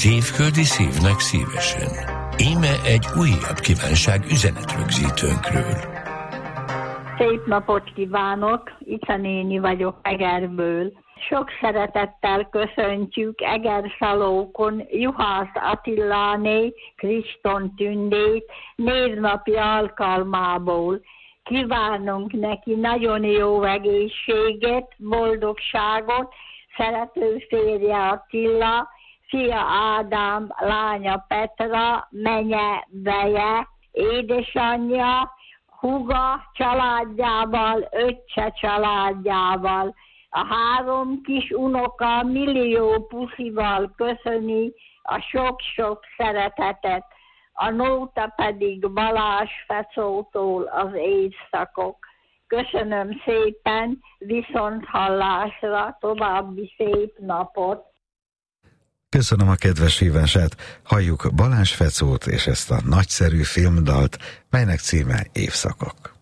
Szívföldi szívnek szívesen. Íme egy újabb kívánság üzenetrögzítőnkről. Szép napot kívánok, Ica néni vagyok Egerből. Sok szeretettel köszöntjük Egerszalókon Juhász Attiláné, Kriston Tündét névnapi alkalmából. Kívánunk neki nagyon jó egészséget, boldogságot, szerető férje Attila, fia Ádám, lánya Petra, menye Beje, édesanyja, húga családjával, öccse családjával. A 3 kis unoka millió puszival köszöni a sok-sok szeretetet. A nóta pedig Balázs Fecótól az évszakok. Köszönöm szépen, viszonthallásra, további szép napot! Köszönöm a kedves hívását, halljuk Balázs Fecót és ezt a nagyszerű filmdalt, melynek címe Évszakok.